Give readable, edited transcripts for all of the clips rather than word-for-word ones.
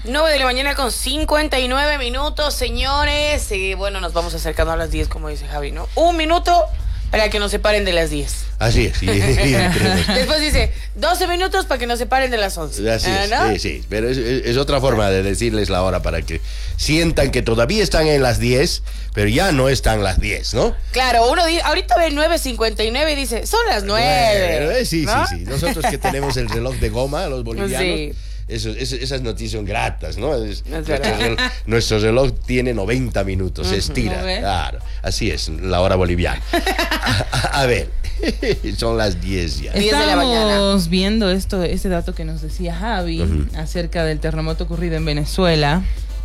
9 de la mañana con 59 minutos, señores. Bueno, nos vamos acercando a las 10, como dice Javi, ¿no? Un minuto para que nos separen de las 10. Así es. Después dice 12 minutos para que nos separen de las 11. Así es, ¿no? sí. Pero es otra forma de decirles la hora para que sientan que todavía están en las 10, pero ya no están las 10, ¿no? Claro, uno dice, ahorita ve 9:59 y dice, son las 9. Sí, ¿no? sí. Nosotros que tenemos el reloj de goma, los bolivianos. Sí. Esas noticias son gratas, ¿no? Verdad. Nuestro reloj tiene 90 minutos, se estira. Claro, así es, la hora boliviana. A ver, son las 10 ya. 10 de la mañana. Estamos viendo este dato que nos decía Javi acerca del terremoto ocurrido en Venezuela.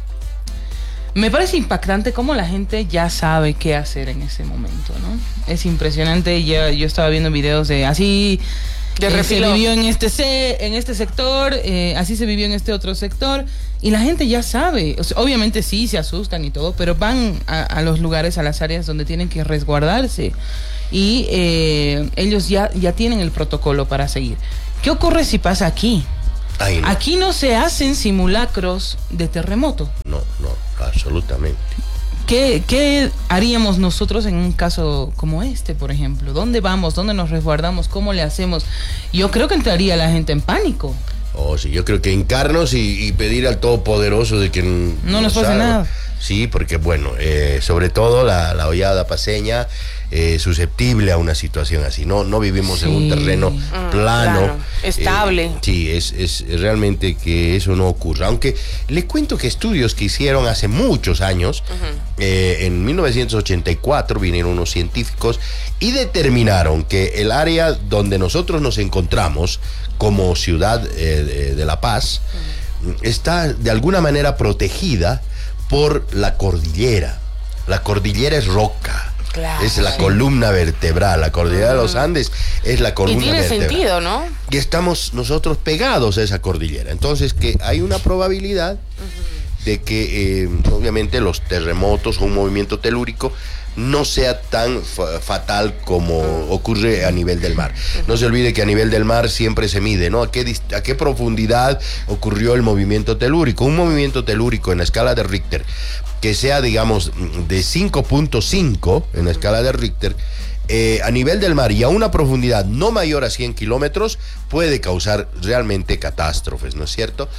Me parece impactante cómo la gente ya sabe qué hacer en ese momento, ¿no? Es impresionante. Yo estaba viendo videos de así... se vivió en este sector, así se vivió en este otro sector, y la gente ya sabe. O sea, obviamente sí se asustan y todo, pero van a los lugares, a las áreas donde tienen que resguardarse, y ellos ya tienen el protocolo para seguir. ¿Qué ocurre si pasa aquí? Ay, no. Aquí no se hacen simulacros de terremoto. No, absolutamente. ¿Qué haríamos nosotros en un caso como este, por ejemplo? ¿Dónde vamos? ¿Dónde nos resguardamos? ¿Cómo le hacemos? Yo creo que entraría la gente en pánico. Oh, sí, yo creo que hincarnos y pedir al Todopoderoso de que no nos pase nada. Sí, porque bueno, sobre todo la hollada paceña, susceptible a una situación así. No vivimos en un terreno plano. Claro, estable. Sí, es realmente que eso no ocurra. Aunque les cuento que estudios que hicieron hace muchos años, en 1984 vinieron unos científicos y determinaron que el área donde nosotros nos encontramos como ciudad de La Paz está de alguna manera protegida por la cordillera. La cordillera es roca. Claro, es la columna vertebral. La cordillera de los Andes es la columna vertebral. Y tiene sentido, ¿no? Y estamos nosotros pegados a esa cordillera. Entonces, que hay una probabilidad de que, obviamente, los terremotos o un movimiento telúrico no sea tan fatal como ocurre a nivel del mar. No se olvide que a nivel del mar siempre se mide, ¿no? ¿A qué profundidad ocurrió el movimiento telúrico? Un movimiento telúrico en la escala de Richter que sea, digamos, de 5.5 en la escala de Richter, a nivel del mar y a una profundidad no mayor a 100 kilómetros puede causar realmente catástrofes, ¿no es cierto?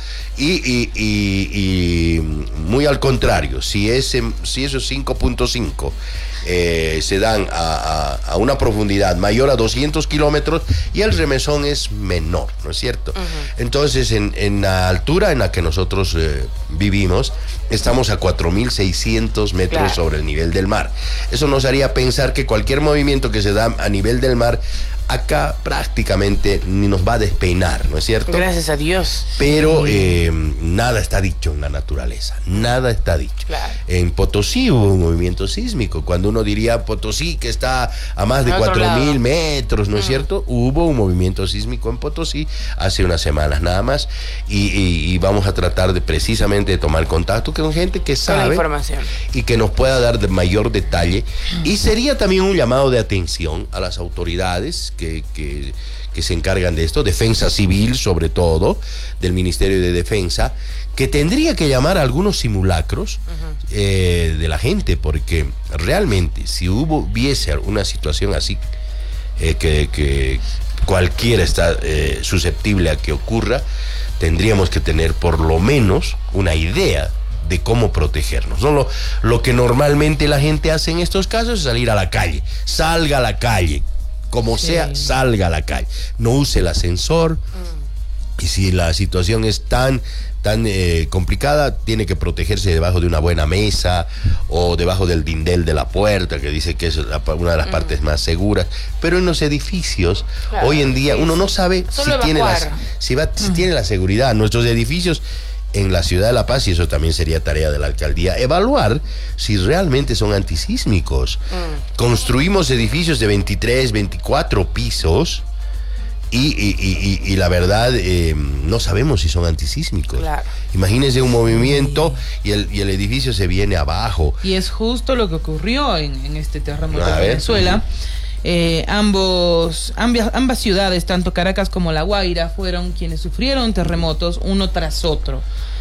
Y muy al contrario, si esos 5.5 se dan a una profundidad mayor a 200 kilómetros y el remesón es menor, ¿no es cierto? Entonces, en la altura en la que nosotros vivimos, estamos a 4.600 metros sobre el nivel del mar. Eso nos haría pensar que cualquier movimiento que se da a nivel del mar acá prácticamente ni nos va a despeinar, ¿no es cierto? Gracias a Dios. Pero nada está dicho en la naturaleza, nada está dicho. Claro. En Potosí hubo un movimiento sísmico, cuando uno diría Potosí que está a más de 4.000 metros, ¿no es cierto? Hubo un movimiento sísmico en Potosí hace unas semanas nada más, y vamos a tratar de precisamente de tomar contacto con gente que sabe, con la información, y que nos pueda dar de mayor detalle. Y sería también un llamado de atención a las autoridades que se encargan de esto, Defensa Civil sobre todo, del Ministerio de Defensa, que tendría que llamar a algunos simulacros de la gente, porque realmente si hubiese una situación así, que cualquiera está susceptible a que ocurra, tendríamos que tener por lo menos una idea de cómo protegernos. No, lo que normalmente la gente hace en estos casos es salir a la calle. Salga a la calle, como sea, salga a la calle. No use el ascensor. Y si la situación es tan complicada, tiene que protegerse debajo de una buena mesa o debajo del dindel de la puerta, que dice que es una de las partes más seguras. Pero en los edificios, hoy en día, uno no sabe si tiene la seguridad. Nuestros edificios en la ciudad de La Paz, y eso también sería tarea de la alcaldía, evaluar si realmente son antisísmicos. Construimos edificios de 23, 24 pisos y la verdad no sabemos si son antisísmicos. Claro. Imagínense un movimiento y el edificio se viene abajo. Y es justo lo que ocurrió en este terremoto de Venezuela. Ambas ciudades, tanto Caracas como La Guaira, fueron quienes sufrieron terremotos uno tras otro.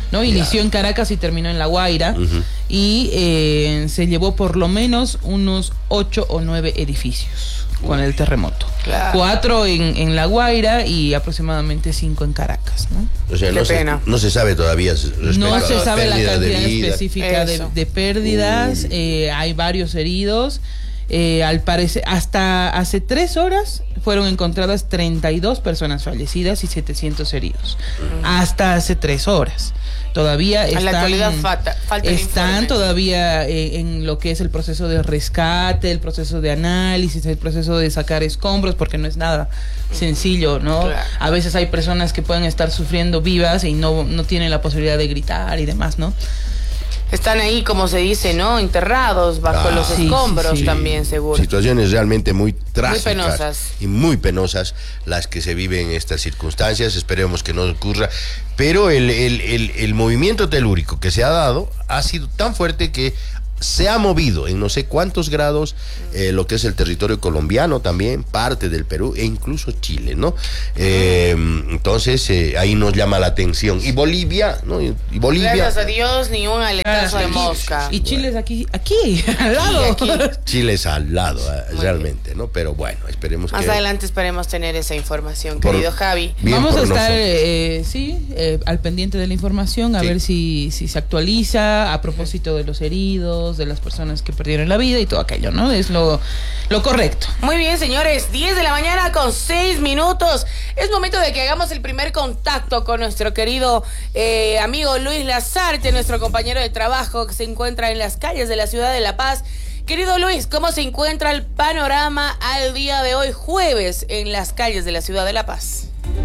¿no? Inició en Caracas y terminó en La Guaira. Y se llevó por lo menos unos 8 o 9 edificios con el terremoto. 4 en La Guaira y aproximadamente 5 en Caracas, ¿no? O sea, no se sabe todavía no se sabe la cantidad específica de pérdidas. Hay varios heridos. Al parecer, hasta hace 3 horas fueron encontradas 32 personas fallecidas y 700 heridos. Hasta hace 3 horas. Todavía están, en la actualidad están todavía en lo que es el proceso de rescate, el proceso de análisis, el proceso de sacar escombros, porque no es nada sencillo, ¿no? Claro. A veces hay personas que pueden estar sufriendo vivas y no tienen la posibilidad de gritar y demás, ¿no? Están ahí, como se dice, ¿no? Enterrados bajo los escombros también, seguro. Situaciones realmente muy trágicas. Muy penosas. Y muy penosas las que se viven en estas circunstancias. Esperemos que no ocurra. Pero el movimiento telúrico que se ha dado ha sido tan fuerte que se ha movido en no sé cuántos grados lo que es el territorio colombiano también, parte del Perú e incluso Chile, ¿no? Entonces ahí nos llama la atención. Y Bolivia, ¿no? Y Bolivia. Gracias a Dios, ni un aletazo de mosca. Y Chile es aquí, al lado. Chile es al lado, realmente, ¿no? Pero bueno, esperemos más adelante esperemos tener esa información, querido Javi. Vamos a estar, al pendiente de la información, a ver si se actualiza a propósito de los heridos, de las personas que perdieron la vida y todo aquello, ¿no? Es lo correcto. Muy bien, señores, 10 de la mañana con 6 minutos. Es momento de que hagamos el primer contacto con nuestro querido amigo Luis Lazarte, nuestro compañero de trabajo que se encuentra en las calles de la ciudad de La Paz. Querido Luis, ¿cómo se encuentra el panorama al día de hoy, jueves, en las calles de la ciudad de La Paz?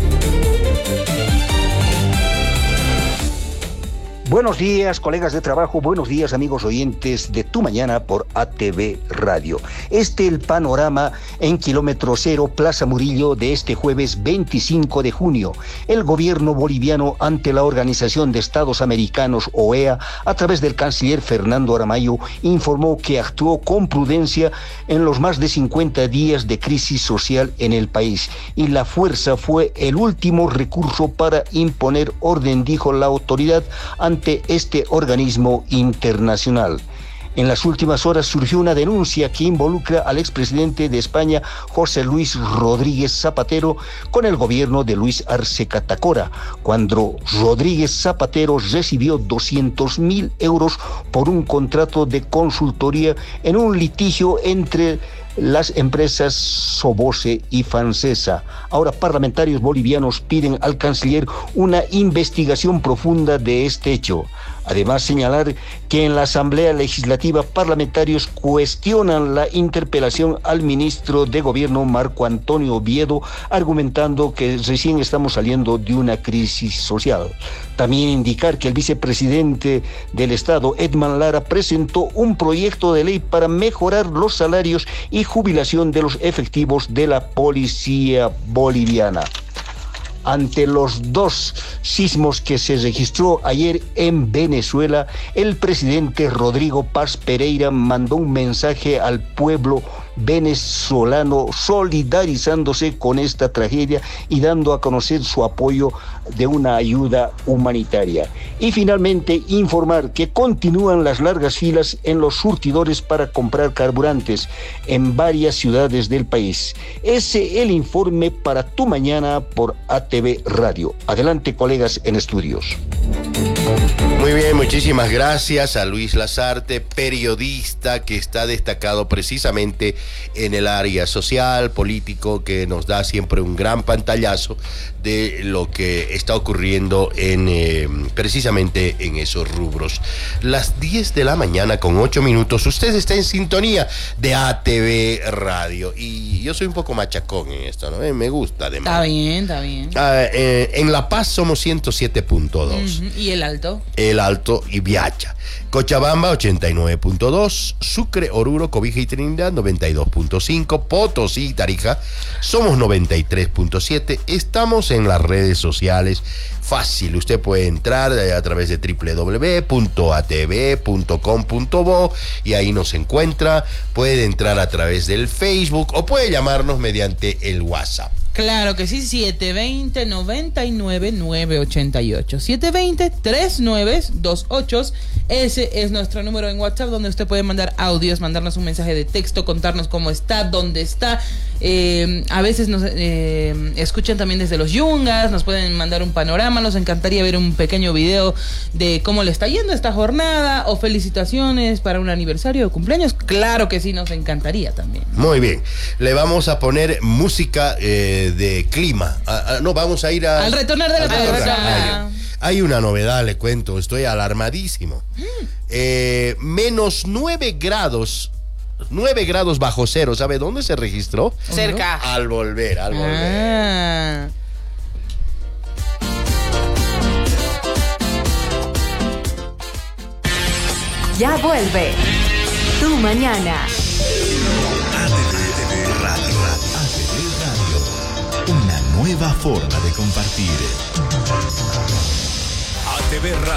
Buenos días, colegas de trabajo, buenos días, amigos oyentes de Tu Mañana por ATV Radio. El panorama en kilómetro cero, Plaza Murillo, de este jueves 25 de junio. El gobierno boliviano, ante la Organización de Estados Americanos, OEA, a través del canciller Fernando Aramayo, informó que actuó con prudencia en los más de 50 días de crisis social en el país. Y la fuerza fue el último recurso para imponer orden, dijo la autoridad, ante este organismo internacional. En las últimas horas surgió una denuncia que involucra al expresidente de España, José Luis Rodríguez Zapatero, con el gobierno de Luis Arce Catacora, cuando Rodríguez Zapatero recibió 200.000 euros por un contrato de consultoría en un litigio entre las empresas Sobose y Fancesa. Ahora parlamentarios bolivianos piden al canciller una investigación profunda de este hecho. Además, señalar que en la Asamblea Legislativa parlamentarios cuestionan la interpelación al ministro de Gobierno Marco Antonio Oviedo, argumentando que recién estamos saliendo de una crisis social. También indicar que el vicepresidente del Estado, Edman Lara, presentó un proyecto de ley para mejorar los salarios y jubilación de los efectivos de la policía boliviana. Ante los 2 sismos que se registró ayer en Venezuela, el presidente Rodrigo Paz Pereira mandó un mensaje al pueblo venezolano solidarizándose con esta tragedia y dando a conocer su apoyo de una ayuda humanitaria. Y finalmente informar que continúan las largas filas en los surtidores para comprar carburantes en varias ciudades del país. Ese es el informe para Tu Mañana por ATV Radio. Adelante, colegas en estudios. Muy bien, muchísimas gracias a Luis Lazarte, periodista que está destacado precisamente en el área social, político, que nos da siempre un gran pantallazo de lo que está ocurriendo precisamente en esos rubros. Las 10 de la mañana con 8 minutos, usted está en sintonía de ATV Radio y yo soy un poco machacón en esto, ¿no? Me gusta además. Está bien. En La Paz somos 107.2. ¿Y el Alto? El Alto y Viacha. Cochabamba 89.2, Sucre, Oruro, Cobija y Trinidad 92.5, Potosí y Tarija somos 93.7. Estamos en las redes sociales. Fácil, usted puede entrar a través de www.atv.com.bo y ahí nos encuentra. Puede entrar a través del Facebook o puede llamarnos mediante el WhatsApp. Claro que sí, 720-99-988. 720-3928. Ese es nuestro número en WhatsApp, donde usted puede mandar audios, mandarnos un mensaje de texto, contarnos cómo está, dónde está. A veces nos escuchan también desde los Yungas, nos pueden mandar un panorama. Nos encantaría ver un pequeño video de cómo le está yendo esta jornada, o felicitaciones para un aniversario o cumpleaños. Claro que sí, nos encantaría también. Muy bien. Le vamos a poner música de clima. No, vamos a ir al retornar de la pausa. Hay una novedad, le cuento. Estoy alarmadísimo. Menos 9 grados. 9 grados bajo cero. ¿Sabe dónde se registró? Cerca. Al volver. Ya vuelve Tu Mañana. ATV Radio. Una nueva forma de compartir. ATV Radio.